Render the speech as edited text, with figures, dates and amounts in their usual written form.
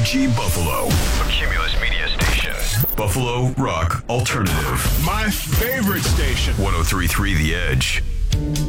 WPG Buffalo, a Cumulus Media station. Buffalo Rock Alternative. My favorite station. 103.3 The Edge.